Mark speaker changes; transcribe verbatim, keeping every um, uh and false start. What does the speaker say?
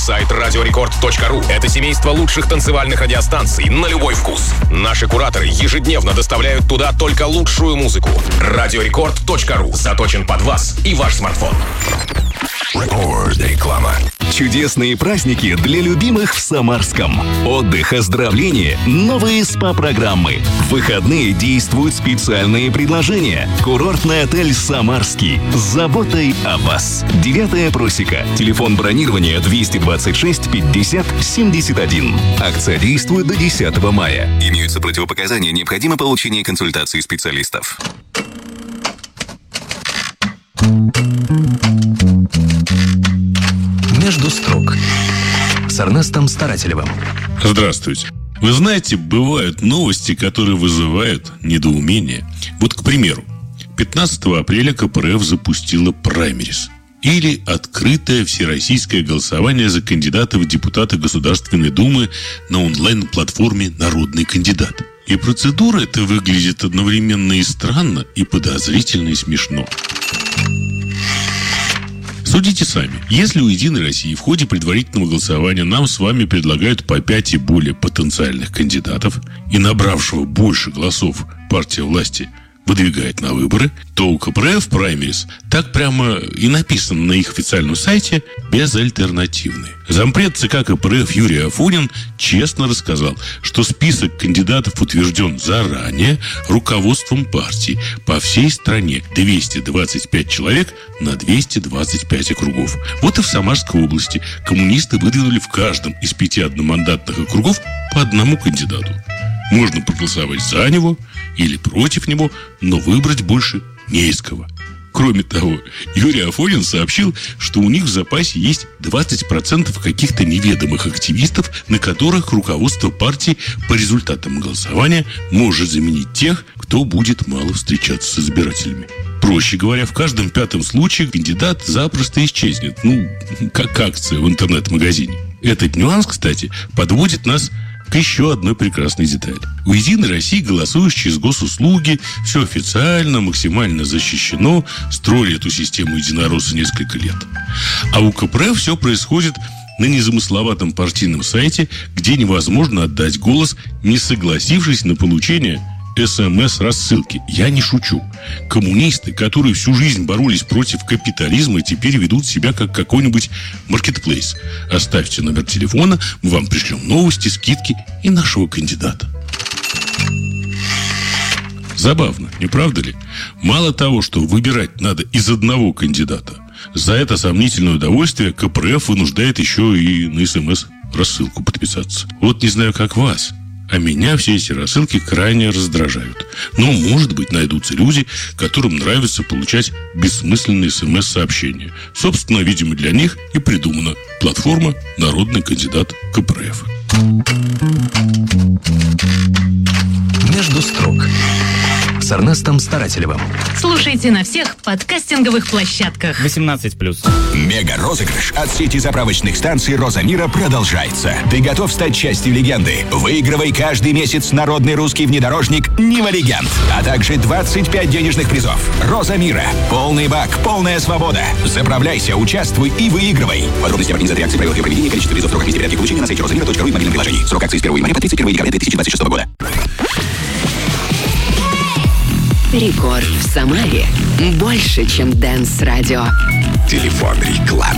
Speaker 1: сайт радио рекорд точка ру. Это семейство лучших танцевальных радиостанций на любой вкус. Наши кураторы ежедневно доставляют туда только лучшую музыку. радио рекорд точка ру заточен под вас и ваш смартфон.
Speaker 2: Реклама. Чудесные праздники для любимых в Самарском. Отдых, оздоровление, новые СПА-программы. В выходные действуют специальные предложения. Курортный отель «Самарский» с заботой о вас. Девятая просека. Телефон бронирования двести двадцать шесть пятьдесят семьдесят один. Акция действует до десятого мая. Имеются противопоказания. Необходимо получение консультации специалистов.
Speaker 3: «Между строк» с Эрнестом Старателевым.
Speaker 4: Здравствуйте. Вы знаете, бывают новости, которые вызывают недоумение. Вот, к примеру, пятнадцатого апреля КПРФ запустила праймерис. Или открытое всероссийское голосование за кандидата в депутаты Государственной Думы на онлайн-платформе «Народный кандидат». И процедура эта выглядит одновременно и странно, и подозрительно, и смешно. Судите сами. Если у «Единой России» в ходе предварительного голосования нам с вами предлагают по пять и более потенциальных кандидатов, и набравшего больше голосов партия власти выдвигает на выборы, то у КПРФ праймерис так прямо и написано на их официальном сайте безальтернативный. Зампред ЦК КПРФ Юрий Афонин честно рассказал, что список кандидатов утвержден заранее руководством партии по всей стране. двести двадцать пять человек на двести двадцать пять округов. Вот и в Самарской области коммунисты выдвинули в каждом из пяти одномандатных округов по одному кандидату. Можно проголосовать за него или против него, но выбрать больше не из кого. Кроме того, Юрий Афонин сообщил, что у них в запасе есть двадцать процентов каких-то неведомых активистов, на которых руководство партии по результатам голосования может заменить тех, кто будет мало встречаться с избирателями. Проще говоря, в каждом пятом случае кандидат запросто исчезнет. Ну, как акция в интернет-магазине. Этот нюанс, кстати, подводит нас к еще одной прекрасной детали. У «Единой России» голосуешь через госуслуги, все официально, максимально защищено, строили эту систему единороссы несколько лет. А у КПРФ все происходит на незамысловатом партийном сайте, где невозможно отдать голос, не согласившись на получение СМС-рассылки. Я не шучу. Коммунисты, которые всю жизнь боролись против капитализма, теперь ведут себя как какой-нибудь маркетплейс. Оставьте номер телефона, мы вам пришлем новости, скидки и нашего кандидата. Забавно, не правда ли? Мало того, что выбирать надо из одного кандидата, за это сомнительное удовольствие КПРФ вынуждает еще и на СМС-рассылку подписаться. Вот не знаю, как вас, а меня все эти рассылки крайне раздражают. Но, может быть, найдутся люди, которым нравится получать бессмысленные СМС-сообщения. Собственно, видимо, для них и придумана платформа «Народный кандидат КПРФ».
Speaker 3: «Между строк» с Эрнестом Старателевым.
Speaker 5: Слушайте на всех подкастинговых площадках.
Speaker 6: восемнадцать плюс.
Speaker 7: Мега-розыгрыш от сети заправочных станций «Роза Мира» продолжается. Ты готов стать частью легенды? Выигрывай каждый месяц народный русский внедорожник «Нива Легенд», а также двадцать пять денежных призов. «Роза Мира». Полный бак, полная свобода. Заправляйся, участвуй и выигрывай. Подробности об организации акции, правилах ее проведения, количество призов, сроках месте порядке получения на сайте розамира точка ру и в мобильном приложении. Срок акции с первого января по тридцать первого декабря две тысячи двадцать шестого года.
Speaker 8: Рекорд в Самаре. Больше, чем Дэнс Радио.
Speaker 2: Телефон рекламы.